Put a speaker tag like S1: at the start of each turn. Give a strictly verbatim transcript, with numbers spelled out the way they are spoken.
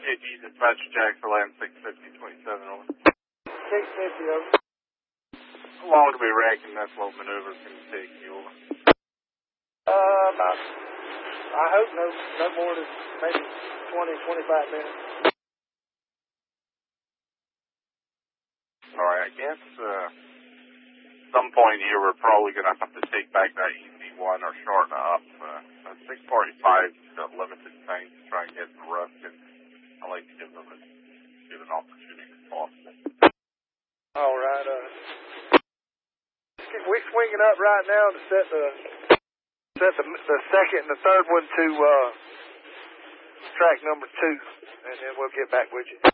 S1: A G dispatch Jack for land six fifty twenty-seven over.
S2: six fifty over.
S1: How long do we reckon that slow maneuver is going to take you over?
S2: Uh, about, I hope no, no more than maybe twenty, twenty-five minutes.
S1: All right, I guess uh, some point here we're probably going to have to take back that E C one or shorten it up. Uh, six forty-five got limited time to try and get the rush, and I like to give them as good an opportunity as possible.
S2: All right, uh, we're swinging up right now to set the set the, the second and the third one to uh, track number two, and then we'll get back with you.